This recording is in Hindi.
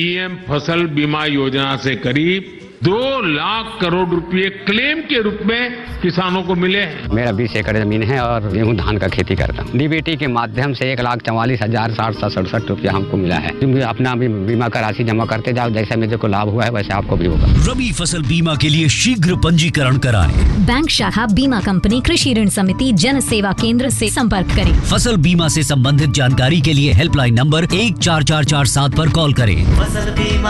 पीएम फसल बीमा योजना से करीब 2 लाख करोड़ रुपए क्लेम के रूप में किसानों को मिले हैं। मेरा 20 एकड़ जमीन है और गेहूं धान का खेती करता हूँ। डीबीटी के माध्यम से 1,44,767 रुपया हमको मिला है। तुम अपना बीमा का राशि जमा करते जाओ, जैसा मेरे को लाभ हुआ है वैसे आपको भी होगा। रबी फसल बीमा के लिए शीघ्र पंजीकरण कराएं। बैंक शाखा, बीमा कंपनी, कृषि ऋण समिति, जन सेवा केंद्र से संपर्क करें। फसल बीमा से संबंधित जानकारी के लिए हेल्पलाइन नंबर 144447 पर कॉल करें। फसल बीमा